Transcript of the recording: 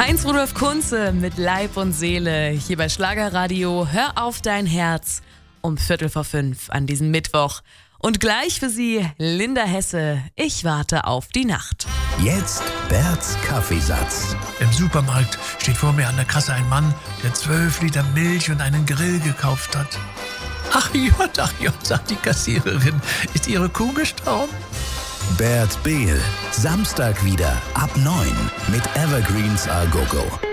Heinz-Rudolf Kunze mit Leib und Seele hier bei Schlagerradio. Hör auf dein Herz um 4:45 an diesem Mittwoch. Und gleich für Sie Linda Hesse. Ich warte auf die Nacht. Jetzt Berts Kaffeesatz. Im Supermarkt steht vor mir an der Kasse ein Mann, der 12 Liter Milch und einen Grill gekauft hat. Ach Jott, sagt die Kassiererin. Ist Ihre Kuh gestorben? Bert Behl. Samstag wieder ab 9 mit Evergreens A Go Go.